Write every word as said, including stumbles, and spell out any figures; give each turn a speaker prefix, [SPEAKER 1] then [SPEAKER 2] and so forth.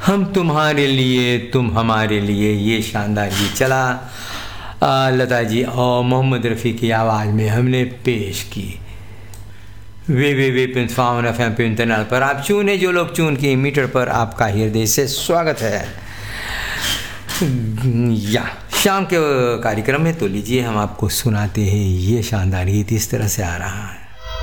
[SPEAKER 1] हम तुम्हारे लिए तुम हमारे लिए, ये शानदार गीत चला आ, लता जी और मोहम्मद रफ़ी की आवाज़ में हमने पेश की। वे वे वे पिंसफाउन एफ एम पे इंटरनल पर आप चूने जो लोग चून की मीटर पर आपका हृदय से स्वागत है। या शाम के कार्यक्रम में तो लीजिए हम आपको सुनाते हैं ये शानदार गीत इस तरह से आ रहा है।